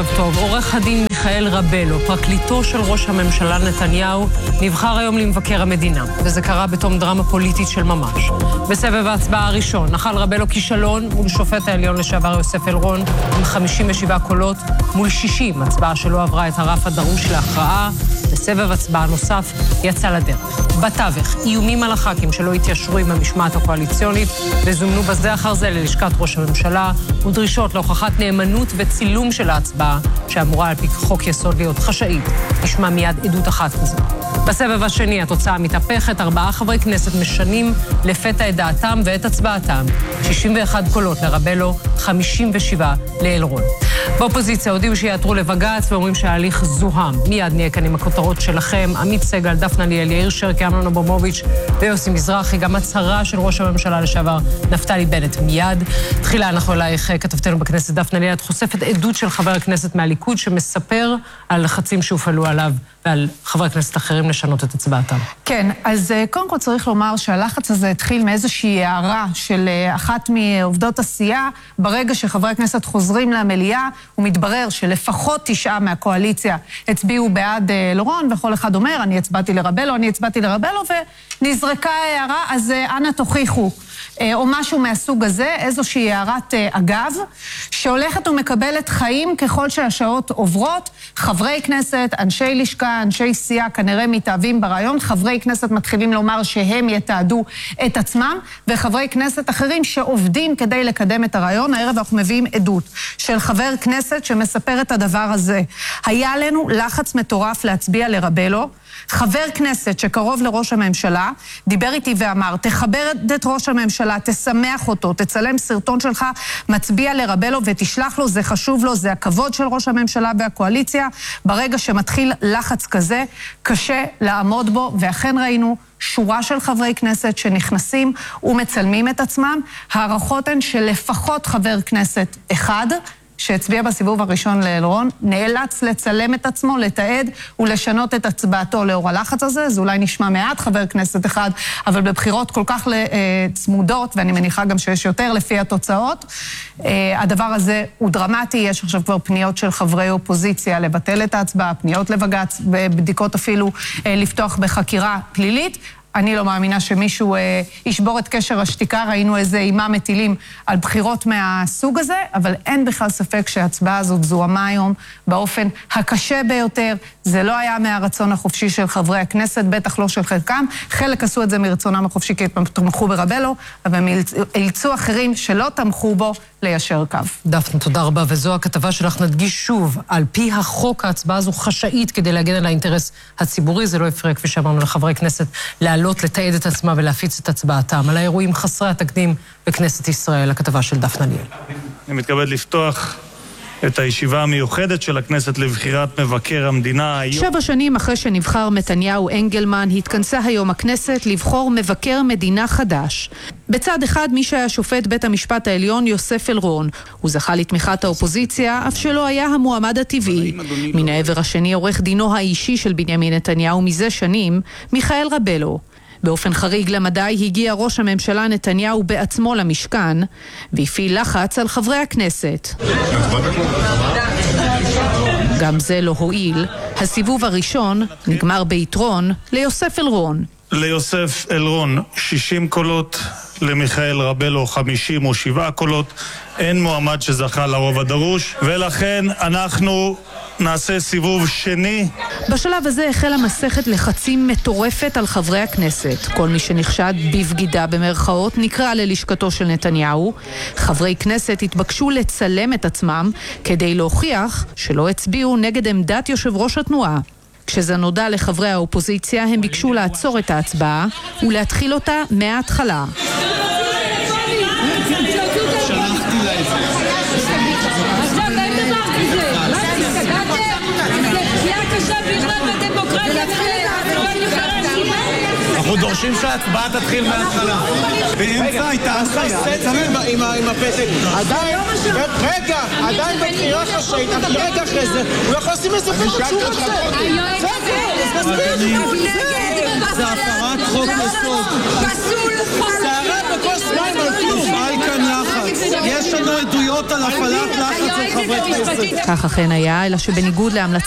ערב טוב. עורך הדין מיכאל רבלו, פרקליטו של ראש הממשלה נתניהו, נבחר היום למבקר המדינה, וזה קרה בתום דרמה פוליטית של ממש. בסבב ההצבעה הראשון נחל רבלו כישלון מול שופט העליון לשעבר יוסף אלרון עם 57 קולות מול 60, הצבעה שלא עברה את הרף הדרוש להכרעה. בסבב הצבעה נוסף יצא לדרך. בתווך, איומים על הח"כים שלא התיישרו עם המשמעת הקואליציונית וזומנו בזה אחר זה ללשכת ראש הממשלה, ודרישות להוכחת נאמנות וצילום של ההצבעה, שאמורה על פי חוק יסוד להיות חשאית. נשמע מיד עדות אחת כזו. בסבב השני התוצאה מתהפכת, 4 חברי כנסת משנים לפתע את דעתם ואת הצבעתם. 61 קולות לרבלו, 57 לאלרון. באופוזיציה הודיעו שיעתרו לבג"ץ ואומרים שההליך זוהם. מיד נהיה כאן עם הכותרות שלכם. עמית סגל, דפנה ליאל, יאיר שרקי, אמנון אברמוביץ' ויוסי מזרחי. גם הצהרה של ראש הממשלה לשעבר נפתלי בנט מיד. תחילה אנחנו אלייך, כתבתנו בכנסת דפנה ליאל, את חושפת עדות של חבר הכנסת מהליכוד שמספר על לחצים שהופעלו עליו ועל חברי הכנסת אחרים לשנות את הצבעתם. כן, אז קודם כל צריך לומר שהלחץ הזה התחיל מאיזושהי הערה של אחת מעובדות הסיעה. ברגע שחברי הכנסת חוזרים למליאה, הוא מתברר שלפחות 9 מהקואליציה הצביעו בעד אלרון, וכל אחד אומר, אני הצבעתי לרבלו, ונזרקה הערה, אז אנא תוכיחו. או משהו מהסוג הזה, איזושהי הערת אגב, שהולכת ומקבלת חיים ככל שהשעות עוברות. חברי כנסת, אנשי לשכה, אנשי סיעה, כנראה מתאהבים ברעיון, חברי כנסת מתחילים לומר שהם יתעדו את עצמם, וחברי כנסת אחרים שעובדים כדי לקדם את הרעיון. הערב אנחנו מביאים עדות של חבר כנסת שמספר את הדבר הזה. היה לנו לחץ מטורף להצביע לרבלו, חבר כנסת שקרוב לראש הממשלה, דיבר איתי ואמר, תחבר את ראש הממשלה, תשמח אותו, תצלם סרטון שלך, מצביע לרבלו ותשלח לו, זה חשוב לו, זה הכבוד של ראש הממשלה והקואליציה. ברגע שמתחיל לחץ כזה, קשה לעמוד בו, ואכן ראינו שורה של חברי כנסת שנכנסים ומצלמים את עצמם. הערכות הן שלפחות חבר כנסת אחד, שהצביע בסיבוב הראשון לאלרון, נאלץ לצלם את עצמו, לתעד ולשנות את הצבעתו לאור הלחץ הזה. זה אולי נשמע מעט חבר כנסת אחד, אבל בבחירות כל כך צמודות, ואני מניחה גם שיש יותר לפי התוצאות, הדבר הזה הוא דרמטי. יש עכשיו כבר פניות של חברי אופוזיציה לבטל את ההצבעה, פניות לבג"ץ, בבדיקות אפילו לפתוח בחקירה פלילית. אני לא מאמינה שמישהו ישבור את קשר השתיקה, ראינו איזה אימה מטילים על בחירות מהסוג הזה, אבל אין בכלל ספק שההצבעה הזאת זוהמה היום באופן הקשה ביותר. זה לא היה מהרצון החופשי של חברי הכנסת, בטח לא של חלקם. חלק עשו את זה מרצונם החופשי כי הם תמכו ברבלו, אבל הם אילצו אחרים שלא תמכו בו ליישר קו. דפנה, תודה רבה, וזו הכתבה שלך. נדגיש שוב, על פי החוק ההצבעה הזו חשאית כדי להגן על האינטרס הציבורי. זה לא הפריע, כפי שאמרנו, לחברי כנסת לעלות, לתעד את עצמה ולהפיץ את הצבעתם. על האירועים חסרי התקדים בכנסת ישראל, הכתבה של דפנה ליאל. אני מתכבד לפתוח את הישיבה המיוחדת של הכנסת לבחירת מבקר המדינה. 7 שנים אחרי שנבחר מתניהו אנגלמן, התכנסה היום הכנסת לבחור מבקר מדינה חדש. בצד אחד מי שהיה שופט בית המשפט העליון יוסף אלרון. הוא זכה לתמיכת האופוזיציה, אף שלא היה המועמד הטבעי. מן העבר השני עורך דינו האישי של בנימין נתניהו מזה שנים, מיכאל רבלו. באופן חריג למדי הגיע ראש הממשלה נתניהו בעצמו למשכן, והפעיל לחץ על חברי הכנסת. גם זה לא הועיל. הסיבוב הראשון נגמר ביתרון ליוסף אלרון. ליוסף אלרון 60 קולות, למיכאל רבלו 57 קולות. אין מועמד שזכה לרוב הדרוש, ולכן אנחנו נעשה סיבוב שני. בשלב הזה החלה מסכת לחצים מטורפת על חברי הכנסת. כל מי שנחשד בבגידה במרכאות נקרא ללשכתו של נתניהו. חברי כנסת התבקשו לצלם את עצמם כדי להוכיח שלא הצביעו נגד עמדת יושב ראש התנועה. כשזה נודע לחברי האופוזיציה, הם ביקשו לעצור את ההצבעה ולהתחיל אותה מההתחלה. אנחנו דורשים שההצבעה תתחיל מההתחלה. באמצע הייתה הסעה. עם הפתק. עדיין בבחירה חשאית, רגע אחרי זה, הוא יכול לשים איזה פחות שהוא רוצה. זה הפרת חוק יסוד. פסול. שערה בכוס מים על כלום. אי כאן לחץ. יש לנו עדויות על הפעלת לחץ על חברי כנסת. כך אכן היה, אלא שבניגוד להמלצת